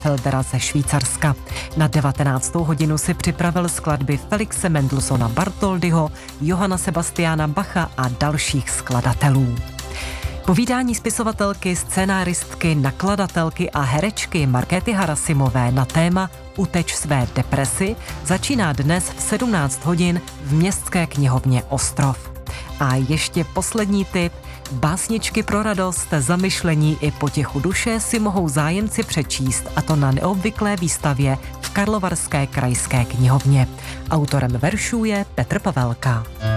Feldera ze Švýcarska. Na 19. hodinu si připravil skladby Felixe Mendelssohna Bartholdyho, Johanna Sebastiana Bacha a dalších skladatelů. Povídání spisovatelky, scénáristky, nakladatelky a herečky Markéty Harasimové na téma Uteč své depresi začíná dnes v 17 hodin v Městské knihovně Ostrov. A ještě poslední tip. Básničky pro radost, zamyšlení i potěchu duše si mohou zájemci přečíst, a to na neobvyklé výstavě v Karlovarské krajské knihovně. Autorem veršů je Petr Pavelka.